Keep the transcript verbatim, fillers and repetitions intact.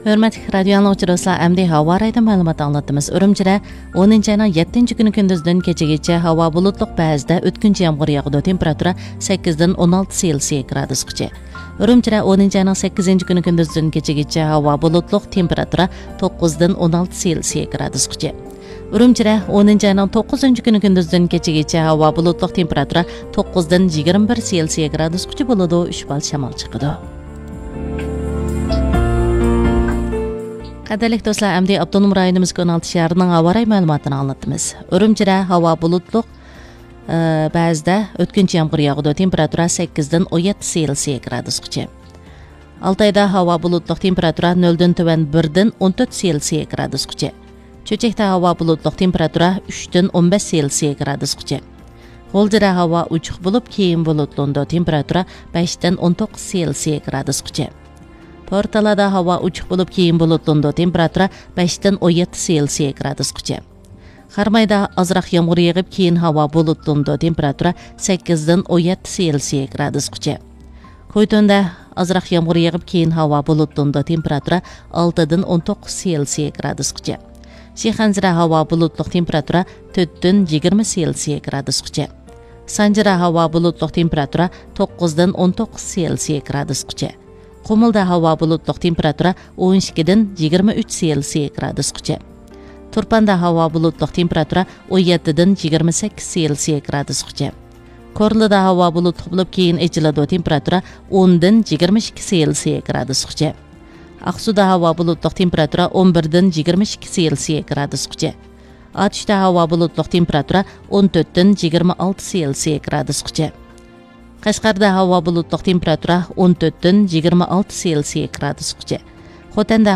Hörmətli radio anlıqçılar, əmdi hava rayda məlumat anlatdığımız Ürümçidə o'ninchi ayning yettinchi kuni kunduzdan kechagacha havo bulutluq, ba'zida o'tkinchi yomg'ir yog'adi. Temperatura sakkiz dan o'n olti Selsiy gradusgacha. Ürümçidə o'ninchi ayning sakkizinchi kuni kunduzdan kechagacha havo bulutluq, temperatura to'qqiz dan o'n olti Selsiy gradusgacha. Ürümçidə o'ninchi ayning to'qqizinchi kuni kunduzdan kechagacha havo bulutluq, temperatura to'qqiz dan yigirma bir Selsiy gradusgacha bo'ladi. uch bal shamol chiqadi. Qadirlik do'stlar, əmdi Abdunum rayonimizga o'n olti shahrining havo rayi ma'lumotini anlatamiz. Ürümçidə havo bulutluq, ba'zida o'tkinchi yomg'ir yog'adi. Temperatura sakkiz dan o'n yetti Selsiy gradusgacha. Altayda havo bulutluq, temperatura nol dan tuvan bir dan o'n to'rt Selsiy gradusgacha. Cho'chakda havo bulutluq, temperatura uch dan o'n besh Selsiy gradusgacha. G'o'ljada havo ochiq bo'lib, keyin bulutlandi. Temperatura besh dan o'n to'qqiz Selsiy gradusgacha. Portalada havo ochiq bo'lib, keyin bulutlandi. Temperatura besh dan o'n yetti Selsiy gradusgacha. Qarmayda ozroq yomg'ir yog'ib, keyin havo bulutlandi. Temperatura sakkiz dan o'n yetti Selsiy gradusgacha. Qo'ytonda ozroq yomg'ir yog'ib, keyin havo bulutlandi. Temperatura olti dan o'n to'qqiz Selsiy gradusgacha. Shixanzira havo bulutluq, temperatura to'rt dan yigirma Selsiy gradusgacha. Sanjira havo bulutluq, temperatura to'qqiz dan o'n to'qqiz Selsiy gradusgacha. Qumulda havo bulutluq, temperatura o'n ikki dan yigirma uch Selsiy gradusgacha. Turpanda havo bulutluq, temperatura o'n yetti dan yigirma sakkiz Selsiy gradusgacha. Korlida havo bulutluq bo'lib, keyin echiladi. Temperatura o'n dan yigirma ikki Selsiy gradusgacha. Aqsuda havo bulutluq, temperatura o'n bir dan yigirma ikki Selsiy gradusgacha. Atishda havo bulutluq, temperatura o'n to'rt dan yigirma olti Selsiy gradusgacha. Qashqarda havo bulutluq, temperatura o'n to'rt dan yigirma olti Selsiy gradusgacha. Xotanda